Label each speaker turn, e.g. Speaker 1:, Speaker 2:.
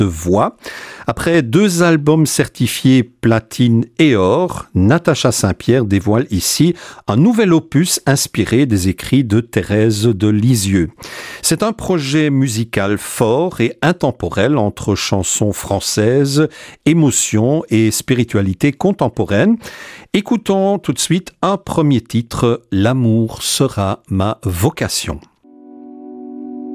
Speaker 1: de voix. Après 2 albums certifiés platine et or, Natacha Saint-Pierre dévoile ici un nouvel opus inspiré des écrits de Thérèse de Lisieux. C'est un projet musical fort et intemporel entre chansons françaises, émotion et spiritualité contemporaine. Écoutons tout de suite un premier titre, L'amour sera ma vocation.